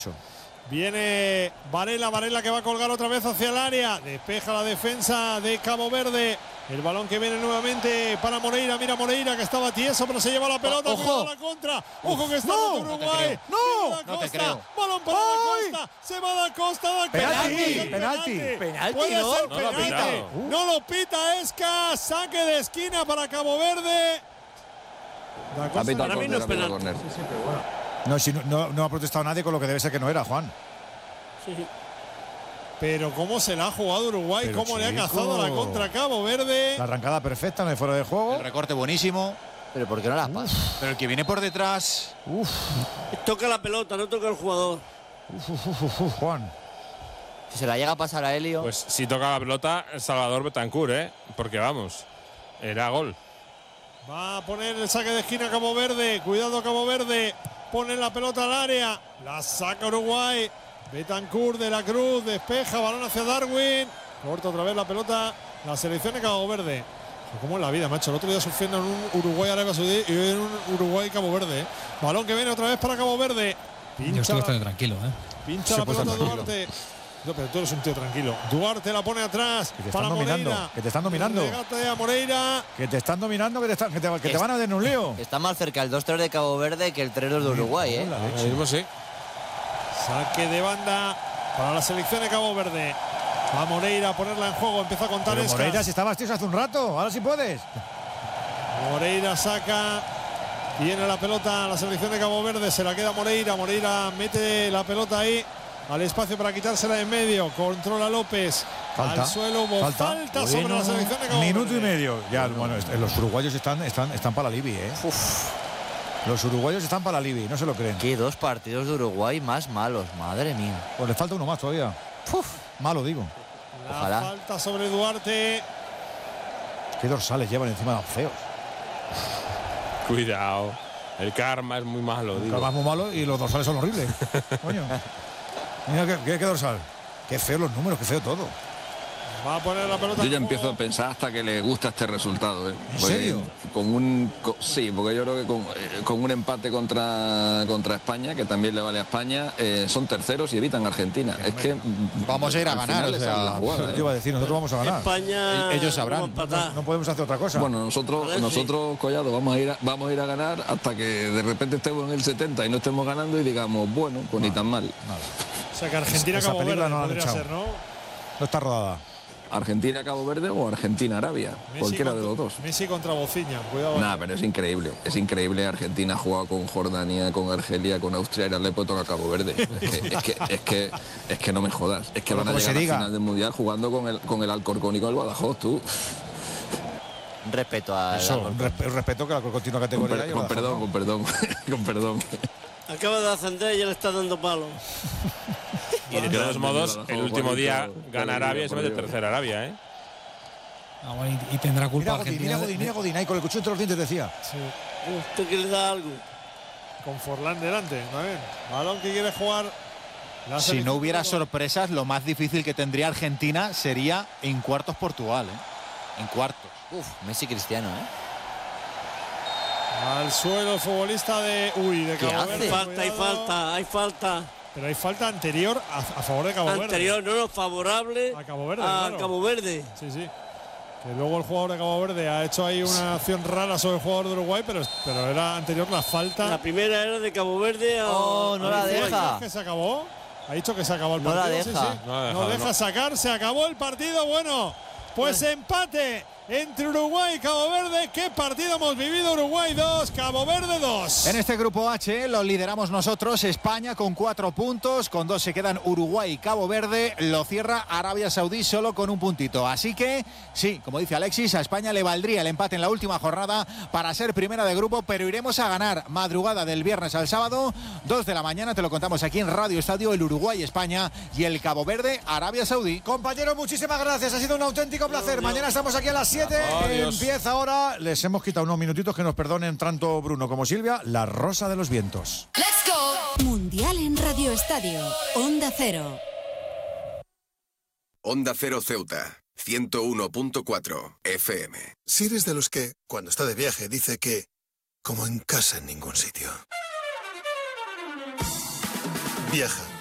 Viene Varela que va a colgar otra vez hacia el área. Despeja la defensa de Cabo Verde. El balón que viene nuevamente para Moreira. Mira Moreira que estaba tieso, pero se lleva la pelota. Ojo, la contra. Ojo que está Uruguay. No te creo. Balón para Da Costa. Se va Da Costa. Penalti. Puede ¿no? ser penalti. No lo pita Esca. Saque de esquina para Cabo Verde. Da Costa. Para mí no es penalti. No ha protestado nadie con lo que debe ser que no era, Juan. Sí. Pero cómo se la ha jugado Uruguay, pero cómo le ha cazado la contra Cabo Verde. La arrancada perfecta en el fuera de juego. El recorte buenísimo. Pero ¿por qué no la pasa? Pero el que viene por detrás. Toca la pelota, no toca el jugador. Juan. Si se la llega a pasar a Helio. Pues si toca la pelota, Salvador Betancur, porque vamos, era gol. Va a poner el saque de esquina Cabo Verde. Cuidado Cabo Verde. Pone la pelota al área. La saca Uruguay. Betancur de la Cruz. Despeja. Balón hacia Darwin. Corta otra vez la pelota. La selección de Cabo Verde. Como en la vida, macho. El otro día sufriendo en un Uruguay-Arabia Saudí y hoy en un Uruguay-Cabo Verde. Balón que viene otra vez para Cabo Verde. Yo estoy bastante tranquilo, Pincha la pelota Duarte. No, pero tú eres un tío tranquilo. Duarte la pone atrás. Que te están dominando. Que te están dominando. Regate a Moreira. Que te están dominando. Que te van a dar un lío. Está más cerca el 2-3 de Cabo Verde que el 3-2 de Uruguay, Ahora mismo sí. Saque de banda para la selección de Cabo Verde. Va Moreira a ponerla en juego. Empieza a contar Escas. Moreira, si estabas tío hace un rato. Ahora sí puedes. Moreira saca. Viene la pelota a la selección de Cabo Verde. Se la queda Moreira. Moreira mete la pelota ahí al espacio para quitársela en medio. Controla López. Falta. Al suelo. Falta sobre la selección de Cabo Verde. Minuto y medio. Ya, bueno, los uruguayos están para la Libi, Los uruguayos están para la Libi, no se lo creen. Qué dos partidos de Uruguay más malos, madre mía. Pues le falta uno más todavía. Malo, digo. Ojalá. Falta sobre Duarte. Qué dorsales llevan encima de los feos. Cuidado. El karma es muy malo. El karma es muy malo y los dorsales son horribles. Coño. Mira qué dorsal. Qué feo los números, qué feo todo. Va a poner la pelota. Yo ya empiezo a pensar hasta que le gusta este resultado. ¿En serio? Sí, porque yo creo que con un empate contra España, que también le vale a España, son terceros y evitan a Argentina. Es que vamos a ir a ganar. O sea, la jugada, ¿Qué iba a decir? Nosotros vamos a ganar. España. Ellos sabrán. No podemos hacer otra cosa. Bueno, nosotros Collado, vamos a ir a ganar hasta que de repente estemos en el 70 y no estemos ganando y digamos, bueno, pues ni tan mal. O sea que Argentina-Cabo Verde no podría ser, ¿no? No está rodada. Argentina-Cabo Verde o Argentina-Arabia, cualquiera de los dos. Messi contra Bociña, cuidado. Nada, pero es increíble. Argentina ha jugado con Jordania, con Argelia, con Austria y ahora le puede tocar a Cabo Verde. Es que no me jodas. Es que van a llegar a la final del Mundial jugando con el Alcorcón y con el Badajoz, tú. Respeto a respeto que la continua categoría. Con perdón. Acaba de ascender y ya le está dando palo. Y de todos modos, el último día gana Arabia y se mete tercera Arabia, bueno, y tendrá culpa Argentina. Mira Godín, ahí con el cuchillo entre los dientes decía. Sí. ¿Usted que le da algo? Con Forlán delante, ¿no? Balón que quiere jugar. Si no hubiera sorpresas, lo más difícil que tendría Argentina sería en cuartos Portugal, En cuartos. Messi Cristiano, Al suelo el futbolista de Cabo Verde. Hay falta. Pero hay falta anterior a favor de Cabo Verde. Anterior, no, favorable a Cabo Verde. Cabo Verde. Sí. Que luego el jugador de Cabo Verde ha hecho ahí una acción rara sobre el jugador de Uruguay, pero era anterior la falta. La primera era de Cabo Verde a... no la deja. ¿Que se acabó? Ha dicho que se acabó el partido. No la deja. Sí. No deja sacar, se acabó el partido. Bueno, pues empate entre Uruguay y Cabo Verde. ¿Qué partido hemos vivido? Uruguay 2, Cabo Verde 2. En este grupo H lo lideramos nosotros, España con 4 puntos, con 2 se quedan Uruguay y Cabo Verde, lo cierra Arabia Saudí solo con 1 puntito. Así que, sí, como dice Alexis, a España le valdría el empate en la última jornada para ser primera de grupo, pero iremos a ganar madrugada del viernes al sábado, 2 de la mañana, te lo contamos aquí en Radio Estadio, el Uruguay-España y el Cabo Verde-Arabia Saudí. Compañeros, muchísimas gracias, ha sido un auténtico placer. Mañana estamos aquí a las 7. Empieza ahora, les hemos quitado unos minutitos, que nos perdonen tanto Bruno como Silvia, La Rosa de los Vientos. ¡Let's go! Mundial en Radio Estadio, Onda Cero. Onda Cero Ceuta, 101.4 FM. Si eres de los que, cuando está de viaje, dice que, como en casa en ningún sitio. Viaja.